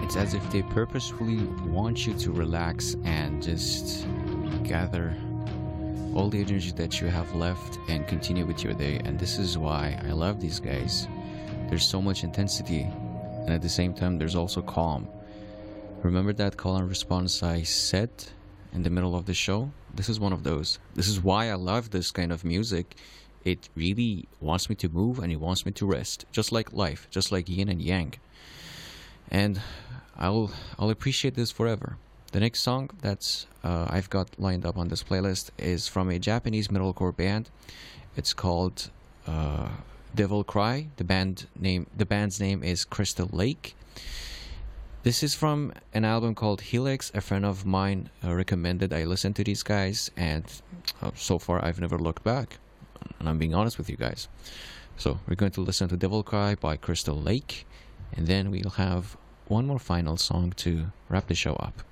It's as if they purposefully want you to relax and just gather all the energy that you have left and continue with your day. And this is why I love these guys. There's so much intensity, and at the same time, there's also calm. Remember that call and response I said in the middle of the show? This is one of those. This is why I love this kind of music. It really wants me to move and it wants me to rest, just like life, just like yin and yang. And I'll appreciate this forever. The next song that's I've got lined up on this playlist is from a Japanese metalcore band. It's called Devil Cry. The band's name is Crystal Lake. This is from an album called Helix. A friend of mine recommended I listen to these guys, and so far I've never looked back. And I'm being honest with you guys. So we're going to listen to Devil Cry by Crystal Lake, and then we'll have one more final song to wrap the show up.